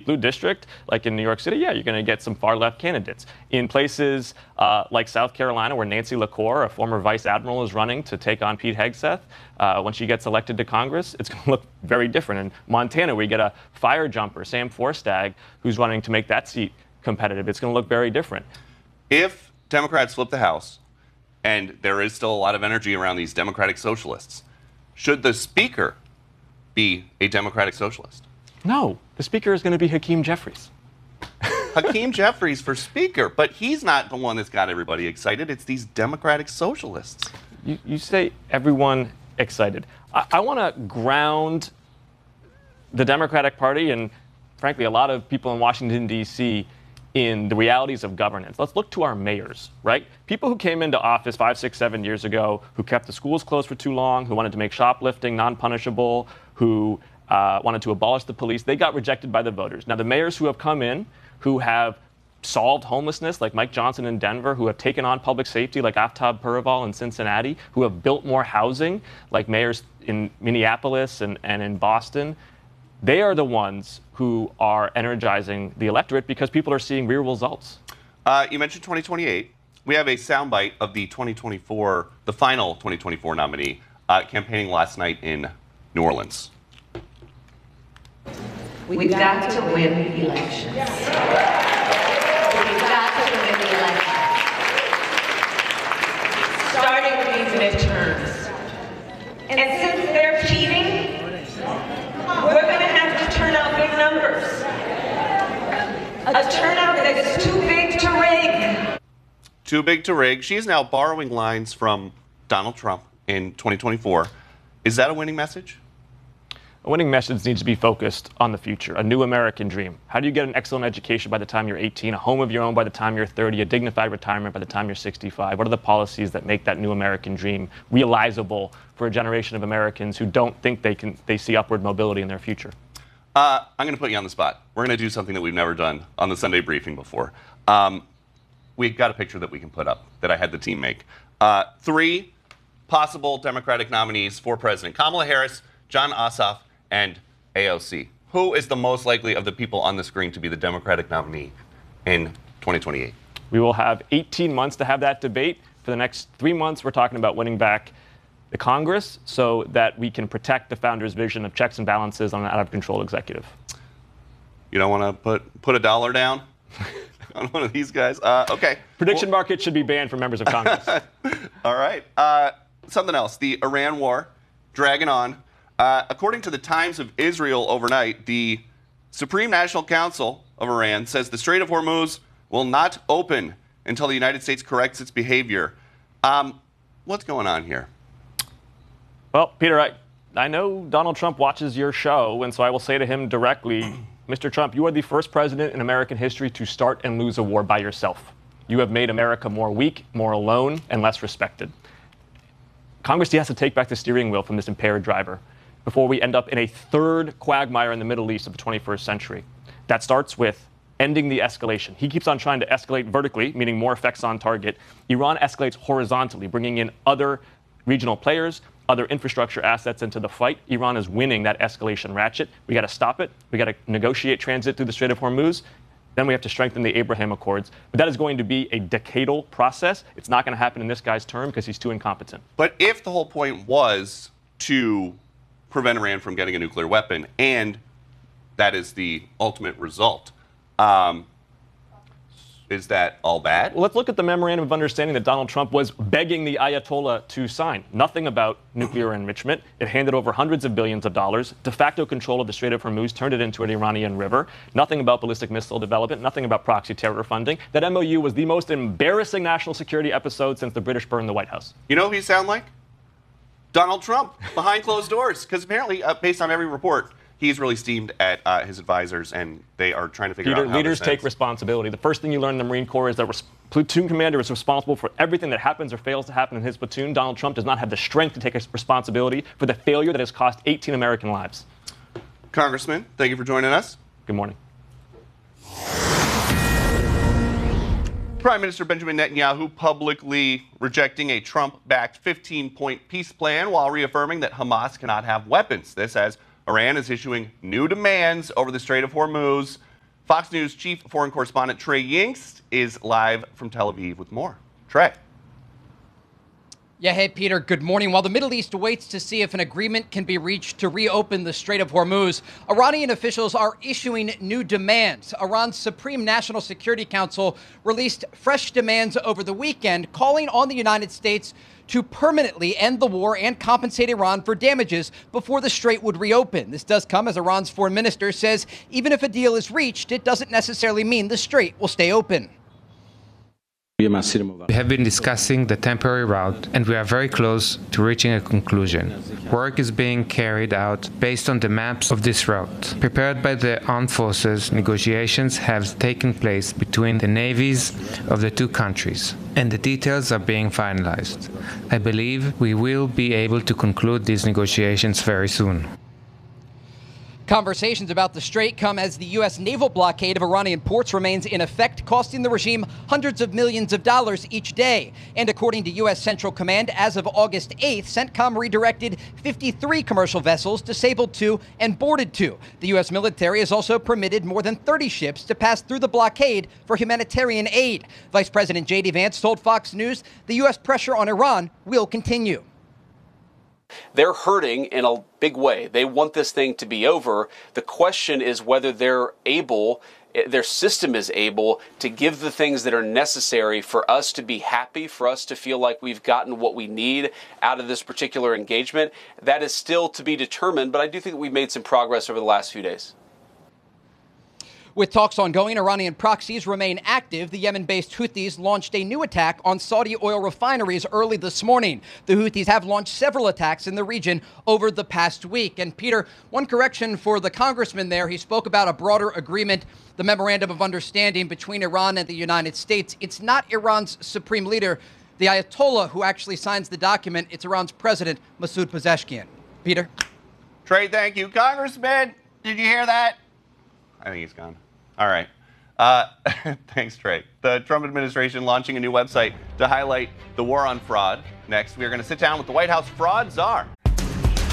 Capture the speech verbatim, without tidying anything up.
blue district, like in New York City, yeah, you're going to get some far-left candidates. In places uh, like South Carolina, where Nancy LaCour, a former vice admiral, is running to take on Pete Hegseth, uh, when she gets elected to Congress, it's going to look very different. In Montana, we get a fire jumper, Sam Forstag, who's running to make that seat competitive. It's going to look very different. If Democrats flip the House, and there is still a lot of energy around these Democratic socialists, should the Speaker be a Democratic socialist? No, the Speaker is going to be Hakeem Jeffries. Hakeem Jeffries for Speaker, but he's not the one that's got everybody excited. It's these Democratic socialists. You, you say everyone excited. I, I want to ground the Democratic Party and, frankly, a lot of people in Washington, D C in the realities of governance. Let's look to our mayors, right? People who came into office five, six, seven years ago, who kept the schools closed for too long, who wanted to make shoplifting non-punishable, who uh, wanted to abolish the police, they got rejected by the voters. Now, the mayors who have come in, who have solved homelessness, like Mike Johnson in Denver, who have taken on public safety, like Aftab Purival in Cincinnati, who have built more housing, like mayors in Minneapolis and, and in Boston, they are the ones who are energizing the electorate because people are seeing real results. Uh, you mentioned twenty twenty-eight. We have a soundbite of the twenty twenty-four, the final twenty twenty-four nominee, uh, campaigning last night in New Orleans. We've got to win the elections. We've got to win the elections. Starting with these midterms. And since they're cheating, we're going to have to turn out big numbers. A turnout that is too big to rig. Too big to rig. She is now borrowing lines from Donald Trump in twenty twenty-four. Is that a winning message? A winning message needs to be focused on the future, a new American dream. How do you get an excellent education by the time you're eighteen, a home of your own by the time you're thirty, a dignified retirement by the time you're sixty-five? What are the policies that make that new American dream realizable for a generation of Americans who don't think they can they see upward mobility in their future? Uh, I'm going to put you on the spot. We're going to do something that we've never done on the Sunday briefing before. Um, we've got a picture that we can put up that I had the team make. Uh, three possible Democratic nominees for president: Kamala Harris, Jon Ossoff, and A O C. Who is the most likely of the people on the screen to be the Democratic nominee in twenty twenty-eight? We will have eighteen months to have that debate. For the next three months, we're talking about winning back the Congress so that we can protect the founders' vision of checks and balances on an out-of-control executive. You don't want to put put a dollar down on one of these guys? Uh, okay. Prediction well, markets should be banned for members of Congress. All right. Uh, something else. The Iran war dragging on. Uh, according to the Times of Israel overnight, the Supreme National Council of Iran says the Strait of Hormuz will not open until the United States corrects its behavior. Um, what's going on here? Well, Peter, I, I know Donald Trump watches your show, and so I will say to him directly, Mister Trump, you are the first president in American history to start and lose a war by yourself. You have made America more weak, more alone, and less respected. Congress has to take back the steering wheel from this impaired driver before we end up in a third quagmire in the Middle East of the twenty-first century. That starts with ending the escalation. He keeps on trying to escalate vertically, meaning more effects on target. Iran escalates horizontally, bringing in other regional players, other infrastructure assets into the fight. Iran is winning that escalation ratchet. We got to stop it. We got to negotiate transit through the Strait of Hormuz. Then we have to strengthen the Abraham Accords. But that is going to be a decadal process. It's not going to happen in this guy's term because he's too incompetent. But if the whole point was to prevent Iran from getting a nuclear weapon, and that is the ultimate result, um, is that all bad? Well, let's look at the memorandum of understanding that Donald Trump was begging the Ayatollah to sign. Nothing about nuclear enrichment. It handed over hundreds of billions of dollars. De facto control of the Strait of Hormuz turned it into an Iranian river. Nothing about ballistic missile development. Nothing about proxy terror funding. That M O U was the most embarrassing national security episode since the British burned the White House. You know who you sound like? Donald Trump, behind closed doors. Because apparently, uh, based on every report, he's really steamed at uh, his advisors, and they are trying to figure Peter, out how leaders this take ends. responsibility. The first thing you learn in the Marine Corps is that res- platoon commander is responsible for everything that happens or fails to happen in his platoon. Donald Trump does not have the strength to take responsibility for the failure that has cost eighteen American lives. Congressman, thank you for joining us. Good morning. Prime Minister Benjamin Netanyahu publicly rejecting a Trump-backed fifteen-point peace plan while reaffirming that Hamas cannot have weapons. This as Iran is issuing new demands over the Strait of Hormuz. Fox News chief foreign correspondent Trey Yingst is live from Tel Aviv with more. Trey. Yeah, hey, Peter, good morning. While the Middle East waits to see if an agreement can be reached to reopen the Strait of Hormuz, Iranian officials are issuing new demands. Iran's Supreme National Security Council released fresh demands over the weekend, calling on the United States to permanently end the war and compensate Iran for damages before the strait would reopen. This does come as Iran's foreign minister says even if a deal is reached, it doesn't necessarily mean the strait will stay open. We have been discussing the temporary route, and we are very close to reaching a conclusion. Work is being carried out based on the maps of this route. Prepared by the armed forces, negotiations have taken place between the navies of the two countries, and the details are being finalized. I believe we will be able to conclude these negotiations very soon. Conversations about the strait come as the U S naval blockade of Iranian ports remains in effect, costing the regime hundreds of millions of dollars each day. And according to U S Central Command, as of August eighth, CENTCOM redirected fifty-three commercial vessels, disabled two, and boarded two. The U S military has also permitted more than thirty ships to pass through the blockade for humanitarian aid. Vice President J D Vance told Fox News the U S pressure on Iran will continue. They're hurting in a big way. They want this thing to be over. The question is whether they're able, their system is able to give the things that are necessary for us to be happy, for us to feel like we've gotten what we need out of this particular engagement. That is still to be determined, but I do think we've made some progress over the last few days. With talks ongoing, Iranian proxies remain active. The Yemen-based Houthis launched a new attack on Saudi oil refineries early this morning. The Houthis have launched several attacks in the region over the past week. And Peter, one correction for the congressman there. He spoke about a broader agreement, the Memorandum of Understanding between Iran and the United States. It's not Iran's supreme leader, the Ayatollah, who actually signs the document. It's Iran's president, Masoud Pezeshkian. Peter? Trey, thank you. Congressman, did you hear that? I think he's gone. All right. Uh, thanks, Trey. The Trump administration launching a new website to highlight the war on fraud. Next, we are going to sit down with the White House fraud czar.